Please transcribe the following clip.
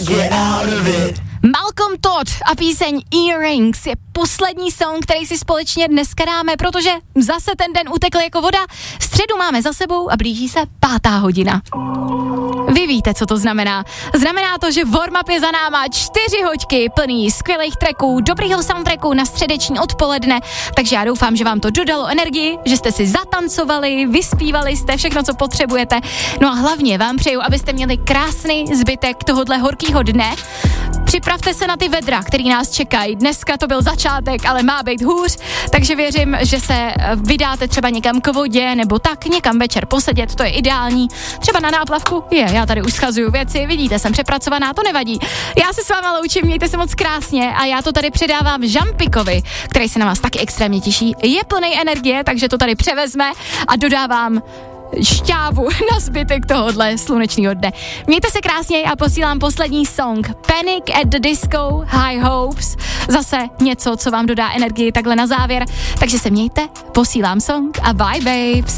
Malcolm Todd a píseň Earrings je poslední song, který si společně dneska dáme, protože zase ten den utekl jako voda. Středu máme za sebou a blíží se 5. hodina. Vy víte, co to znamená. Znamená to, že warm-up je za náma, 4 hoďky plný skvělých tracků, dobrýho soundtracku na středeční odpoledne, takže já doufám, že vám to dodalo energii, že jste si zatancovali, vyspívali jste všechno, co potřebujete. No a hlavně vám přeju, abyste měli krásný zbytek tohodle horkýho dne. Připravte se na ty vedra, který nás čekají. Dneska to byl začátek, ale má být hůř, takže věřím, že se vydáte třeba někam k vodě nebo tak někam večer posedět, to je ideální. Třeba na náplavku, já tady už schazuju věci, vidíte, jsem přepracovaná, to nevadí. Já se s váma loučím, mějte se moc krásně a já to tady předávám Žampikovi, který se na vás taky extrémně těší. Je plný energie, takže to tady převezme a dodávám šťávu na zbytek tohohle slunečního dne. Mějte se krásně a posílám poslední song Panic at the Disco, High Hopes. Zase něco, co vám dodá energii takhle na závěr. Takže se mějte, posílám song a bye babes.